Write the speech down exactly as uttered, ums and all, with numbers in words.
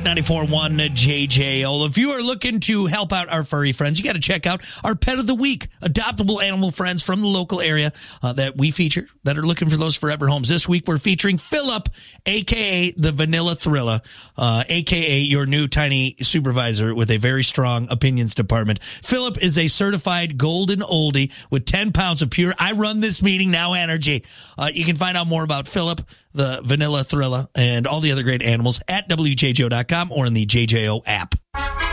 ninety-four point one J J O. If you are looking to help out our furry friends, you got to check out our Pet of the Week, adoptable animal friends from the local area uh, that we feature that are looking for those forever homes. This week, we're featuring Philip, a k a the Vanilla Thrilla, uh, a k a your new tiny supervisor with a very strong opinions department. Philip is a certified golden oldie with ten pounds of pure I run this meeting now energy. Uh, you can find out more about Philip, the Vanilla Thrilla, and all the other great animals at W J J O dot com or in the J J O app.